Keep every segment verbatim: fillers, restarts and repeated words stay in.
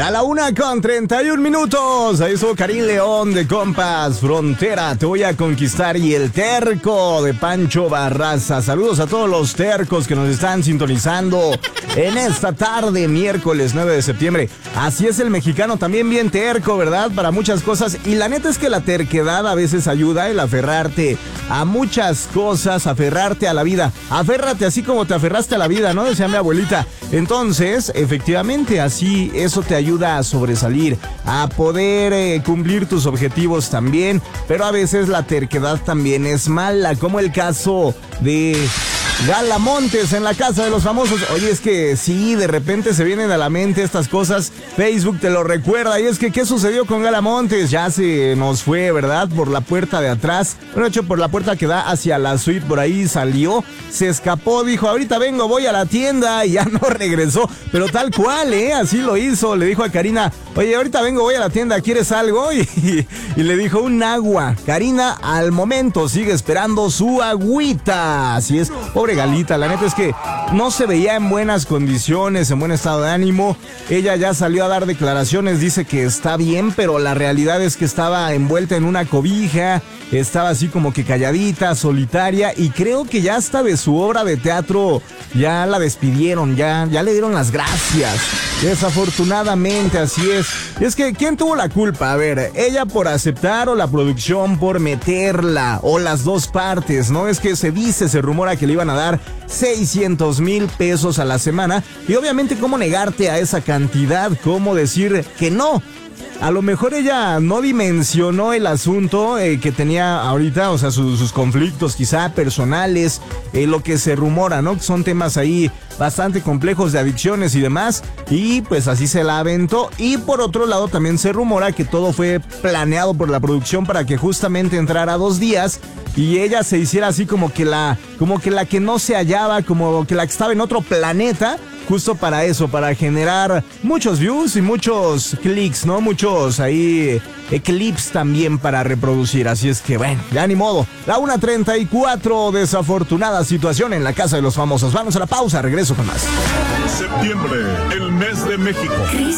Ya a la una con treinta y un minutos. Ahí estuvo Karim León de Compas, Frontera, Te Voy a Conquistar, y El Terco de Pancho Barraza. Saludos a todos los tercos que nos están sintonizando en esta tarde, miércoles nueve de septiembre. Así es el mexicano, también bien terco, ¿verdad? Para muchas cosas. Y la neta es que la terquedad a veces ayuda, el aferrarte a muchas cosas, aferrarte a la vida. Aférrate así como te aferraste a la vida, ¿no? Decía mi abuelita. Entonces, efectivamente, así eso te ayuda a sobresalir, a poder eh, cumplir tus objetivos también. Pero a veces la terquedad también es mala, como el caso de Gala Montes en la Casa de los Famosos. Oye, es que sí, de repente se vienen a la mente estas cosas. Facebook te lo recuerda. Y es que, ¿qué sucedió con Gala Montes? Ya se nos fue, ¿verdad? Por la puerta de atrás. Bueno, hecho, por la puerta que da hacia la suite. Por ahí salió, se escapó, dijo, ahorita vengo, voy a la tienda. Y ya no regresó. Pero tal cual, ¿eh? Así lo hizo. Le dijo a Karina, oye, ahorita vengo, voy a la tienda, ¿quieres algo? Y, y, y le dijo, un agua. Karina, al momento, sigue esperando su agüita. Así es. Pobre Galita, la neta es que no se veía en buenas condiciones, en buen estado de ánimo. Ella ya salió a dar declaraciones, dice que está bien, pero la realidad es que estaba envuelta en una cobija, estaba así como que calladita, solitaria, y creo que ya hasta de su obra de teatro ya la despidieron, ya, ya le dieron las gracias. Desafortunadamente, así es. Y es que, ¿quién tuvo la culpa? A ver, ella por aceptar o la producción por meterla, o las dos partes, ¿no? Es que se dice, se rumora que le iban a dar seiscientos mil pesos a la semana, y obviamente cómo negarte a esa cantidad, cómo decir que no. A lo mejor ella no dimensionó el asunto eh, que tenía ahorita, o sea, sus, sus conflictos quizá personales, eh, lo que se rumora, ¿no? Son temas ahí bastante complejos de adicciones y demás, y pues así se la aventó. Y por otro lado también se rumora que todo fue planeado por la producción para que justamente entrara dos días y ella se hiciera así como que la, como que la que no se hallaba, como que la que estaba en otro planeta, justo para eso, para generar muchos views y muchos clics, ¿no? Muchos ahí eh, clips también para reproducir. Así es que, bueno, ya ni modo. La una treinta y cuatro, desafortunada situación en la Casa de los Famosos. Vamos a la pausa, regreso con más. Septiembre, el mes de México.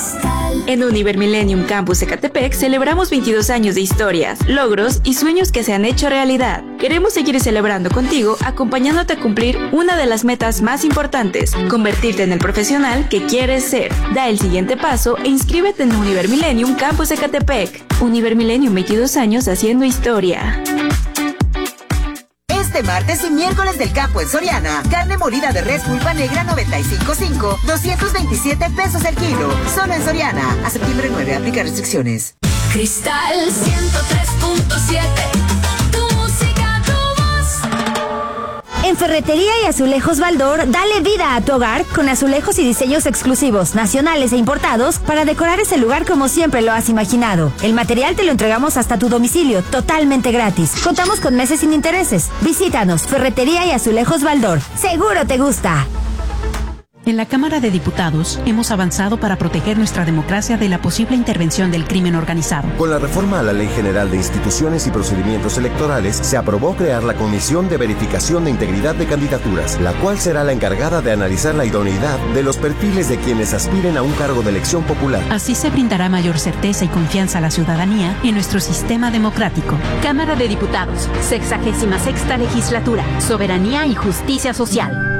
En Univer Millennium Campus Ecatepec celebramos veintidós años de historias, logros y sueños que se han hecho realidad. Queremos seguir celebrando contigo, acompañándote a cumplir una de las metas más importantes, convertirte en el profesional que quieres ser. Da el siguiente paso e inscríbete en Univer Millennium Campus Ecatepec. Univer Millennium, veintidós años haciendo historia. Este martes y miércoles del campo en Soriana. Carne molida de res pulpa negra noventa y cinco punto cinco, doscientos veintisiete pesos el kilo. Solo en Soriana. A septiembre nueve, aplica restricciones. Cristal ciento tres punto siete. Tu música, tu voz. En Ferretería y Azulejos Baldor, dale vida a tu hogar con azulejos y diseños exclusivos, nacionales e importados, para decorar ese lugar como siempre lo has imaginado. El material te lo entregamos hasta tu domicilio, totalmente gratis. Contamos con meses sin intereses. Visítanos, Ferretería y Azulejos Baldor. Seguro te gusta. En la Cámara de Diputados hemos avanzado para proteger nuestra democracia de la posible intervención del crimen organizado. Con la reforma a la Ley General de Instituciones y Procedimientos Electorales, se aprobó crear la Comisión de Verificación de Integridad de Candidaturas, la cual será la encargada de analizar la idoneidad de los perfiles de quienes aspiren a un cargo de elección popular. Así se brindará mayor certeza y confianza a la ciudadanía en nuestro sistema democrático. Cámara de Diputados, sexagésima sexta legislatura, Soberanía y Justicia Social.